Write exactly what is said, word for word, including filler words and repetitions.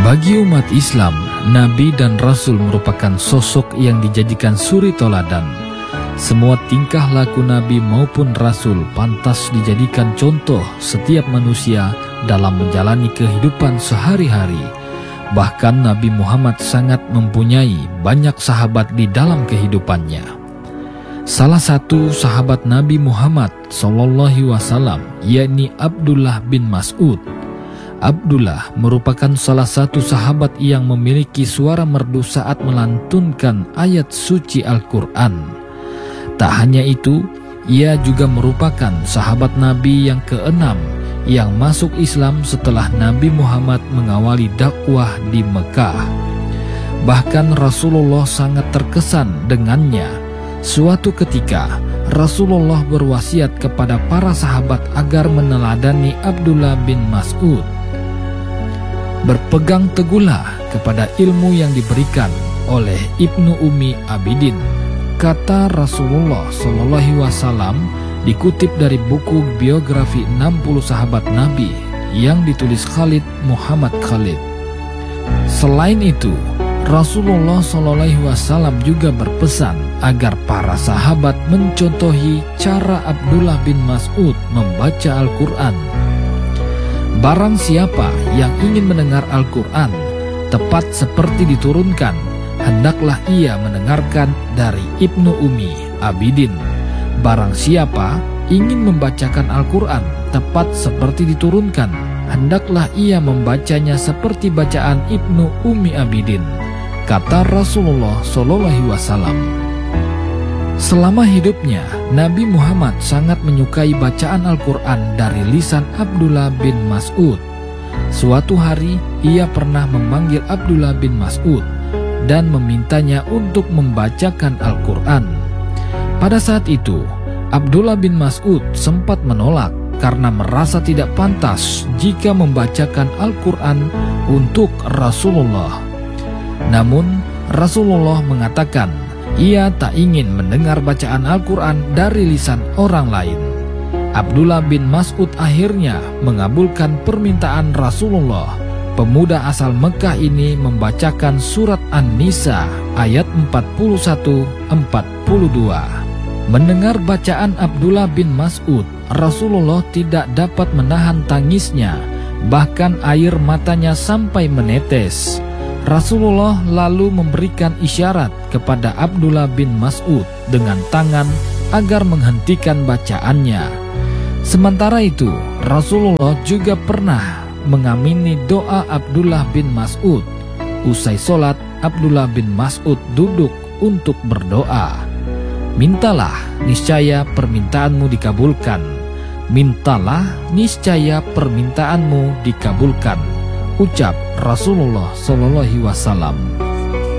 Bagi umat Islam, Nabi dan Rasul merupakan sosok yang dijadikan suri toladan. Semua tingkah laku Nabi maupun Rasul pantas dijadikan contoh setiap manusia dalam menjalani kehidupan sehari-hari. Bahkan Nabi Muhammad sangat mempunyai banyak sahabat di dalam kehidupannya. Salah satu sahabat Nabi Muhammad shallallahu alaihi wasallam yakni Abdullah bin Mas'ud. Abdullah merupakan salah satu sahabat yang memiliki suara merdu saat melantunkan ayat suci Al-Quran. Tak hanya itu, ia juga merupakan sahabat Nabi yang keenam yang masuk Islam setelah Nabi Muhammad mengawali dakwah di Mekah. Bahkan Rasulullah sangat terkesan dengannya. Suatu ketika, Rasulullah berwasiat kepada para sahabat agar meneladani Abdullah bin Mas'ud. Berpegang teguhlah kepada ilmu yang diberikan oleh Ibnu Ummi Abidin, kata Rasulullah shallallahu alaihi wasallam, dikutip dari buku biografi enam puluh sahabat Nabi yang ditulis Khalid Muhammad Khalid. Selain itu, Rasulullah shallallahu alaihi wasallam juga berpesan agar para sahabat mencontohi cara Abdullah bin Mas'ud membaca Al-Quran. Barang siapa yang ingin mendengar Al-Quran tepat seperti diturunkan, hendaklah ia mendengarkan dari Ibnu Ummi Abidin. Barang siapa ingin membacakan Al-Quran tepat seperti diturunkan, hendaklah ia membacanya seperti bacaan Ibnu Ummi Abidin, kata Rasulullah shallallahu alaihi wasallam. Selama hidupnya, Nabi Muhammad sangat menyukai bacaan Al-Quran dari lisan Abdullah bin Mas'ud. Suatu hari, ia pernah memanggil Abdullah bin Mas'ud dan memintanya untuk membacakan Al-Quran. Pada saat itu, Abdullah bin Mas'ud sempat menolak karena merasa tidak pantas jika membacakan Al-Quran untuk Rasulullah. Namun, Rasulullah mengatakan ia tak ingin mendengar bacaan Al-Quran dari lisan orang lain. Abdullah bin Mas'ud akhirnya mengabulkan permintaan Rasulullah. Pemuda asal Mekah ini membacakan surat An-Nisa ayat empat puluh satu sampai empat puluh dua. Mendengar bacaan Abdullah bin Mas'ud, Rasulullah tidak dapat menahan tangisnya, bahkan air matanya sampai menetes. Rasulullah lalu memberikan isyarat kepada Abdullah bin Mas'ud dengan tangan agar menghentikan bacaannya. Sementara itu, Rasulullah juga pernah mengamini doa Abdullah bin Mas'ud. Usai sholat, Abdullah bin Mas'ud duduk untuk berdoa. Mintalah, niscaya permintaanmu dikabulkan. Mintalah, niscaya permintaanmu dikabulkan, ucap Rasulullah shallallahu alaihi wasallam.